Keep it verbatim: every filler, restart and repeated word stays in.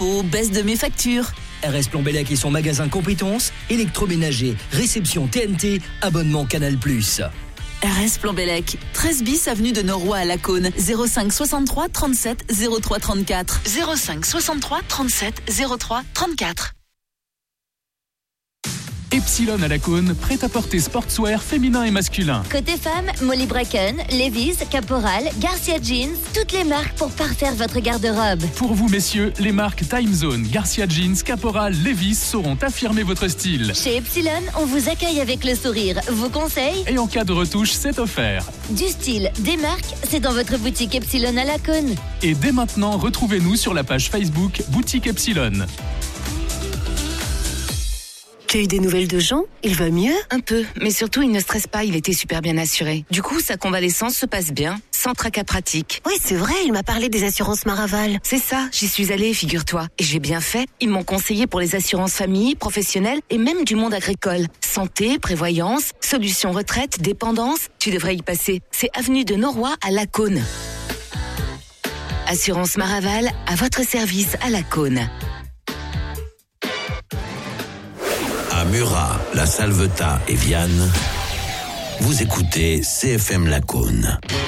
d'impôts, baisse de mes factures. R S Plombellec et son magasin compétences, électroménager, réception T N T, abonnement Canal plus. R S Plombellec, treize bis avenue de Noroy à Lacaune, zéro cinq soixante-trois trente-sept zéro trois trente-quatre. zéro cinq soixante-trois trente-sept zéro trois trente-quatre. Epsilon à Lacaune, prêt-à-porter sportswear féminin et masculin. Côté femme, Molly Bracken, Levi's, Caporal, Garcia Jeans, toutes les marques pour parfaire votre garde-robe. Pour vous messieurs, les marques Time Zone, Garcia Jeans, Caporal, Levi's sauront affirmer votre style. Chez Epsilon, on vous accueille avec le sourire, vos conseils. Et en cas de retouche, c'est offert. Du style, des marques, c'est dans votre boutique Epsilon à Lacaune. Et dès maintenant, retrouvez-nous sur la page Facebook Boutique Epsilon. Tu as eu des nouvelles de Jean ? Il va mieux ? Un peu, mais surtout il ne stresse pas, il était super bien assuré. Du coup, sa convalescence se passe bien, sans tracas pratique. Oui, c'est vrai, il m'a parlé des assurances Maraval. C'est ça, j'y suis allée, figure-toi. Et j'ai bien fait, ils m'ont conseillé pour les assurances famille, professionnelles et même du monde agricole. Santé, prévoyance, solutions retraite, dépendance, tu devrais y passer. C'est avenue de Noroy à Lacaune. Assurance Maraval, à votre service à Lacaune. À Murat, La Salvetat et Vianne, vous écoutez C F M Lacaune.